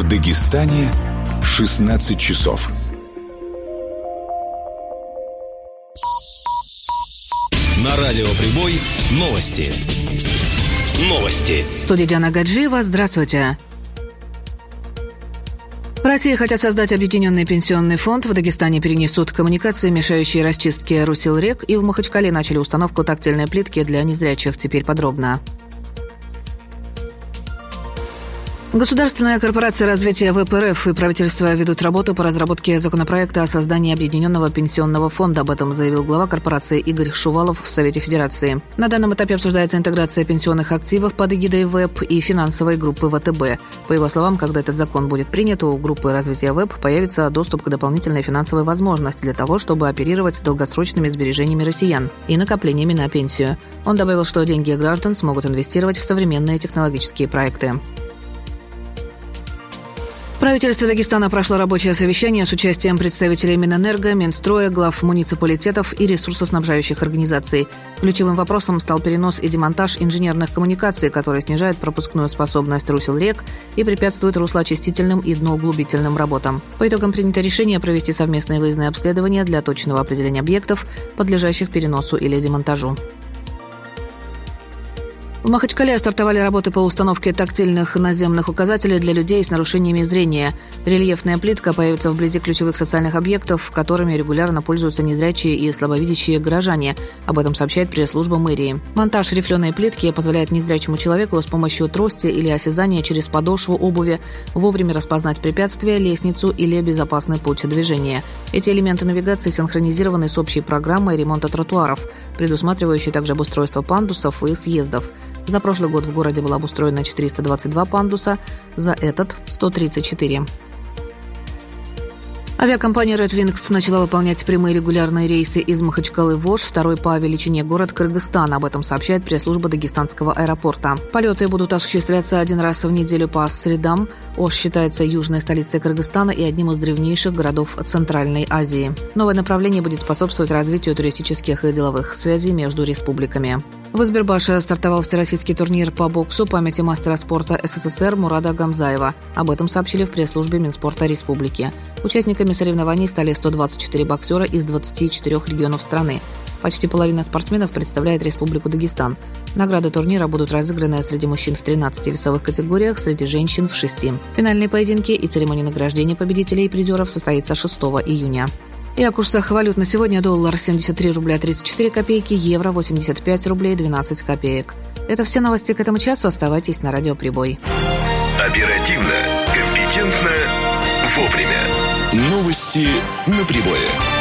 В Дагестане 16 часов. На радио «Прибой» новости. В студии Диана Гаджиева. Здравствуйте. В России хотят создать объединенный пенсионный фонд. В Дагестане перенесут коммуникации, мешающие расчистке русел рек. И в Махачкале начали установку тактильной плитки для незрячих. Теперь подробно. Государственная корпорация развития ВПРФ и правительство ведут работу по разработке законопроекта о создании объединенного пенсионного фонда. Об этом заявил глава корпорации Игорь Шувалов в Совете Федерации. На данном этапе обсуждается интеграция пенсионных активов под эгидой ВЭП и финансовой группы ВТБ. По его словам, когда этот закон будет принят, у группы развития ВЭП появится доступ к дополнительной финансовой возможности для того, чтобы оперировать долгосрочными сбережениями россиян и накоплениями на пенсию. Он добавил, что деньги граждан смогут инвестировать в современные технологические проекты. В правительстве Дагестана прошло рабочее совещание с участием представителей Минэнерго, Минстроя, глав муниципалитетов и ресурсоснабжающих организаций. Ключевым вопросом стал перенос и демонтаж инженерных коммуникаций, которые снижают пропускную способность русел рек и препятствуют руслоочистительным и дноуглубительным работам. По итогам принято решение провести совместные выездные обследования для точного определения объектов, подлежащих переносу или демонтажу. В Махачкале стартовали работы по установке тактильных наземных указателей для людей с нарушениями зрения. Рельефная плитка появится вблизи ключевых социальных объектов, которыми регулярно пользуются незрячие и слабовидящие горожане. Об этом сообщает пресс-служба мэрии. Монтаж рифленой плитки позволяет незрячему человеку с помощью трости или осязания через подошву обуви вовремя распознать препятствие, лестницу или безопасный путь движения. Эти элементы навигации синхронизированы с общей программой ремонта тротуаров, предусматривающей также обустройство пандусов и съездов. За прошлый год в городе было обустроено 422 пандуса, за этот – 134. Авиакомпания Red Wings начала выполнять прямые регулярные рейсы из Махачкалы в Ош, второй по величине город Кыргызстана. Об этом сообщает пресс-служба Дагестанского аэропорта. Полеты будут осуществляться один раз в неделю по средам. Ош считается южной столицей Кыргызстана и одним из древнейших городов Центральной Азии. Новое направление будет способствовать развитию туристических и деловых связей между республиками. В Избербаше стартовал всероссийский турнир по боксу памяти мастера спорта СССР Мурада Гамзаева. Об этом сообщили в пресс-службе Минспорта Республики. Участниками соревнований стали 124 боксера из 24 регионов страны. Почти половина спортсменов представляет Республику Дагестан. Награды турнира будут разыграны среди мужчин в 13 весовых категориях, среди женщин в 6. Финальные поединки и церемония награждения победителей и призеров состоится 6 июня. И о курсах валют на сегодня: доллар 73 рубля 34 копейки, евро 85 рублей 12 копеек. Это все новости к этому часу. Оставайтесь на радио «Прибой». Оперативно, компетентно, вовремя. Новости на Прибое.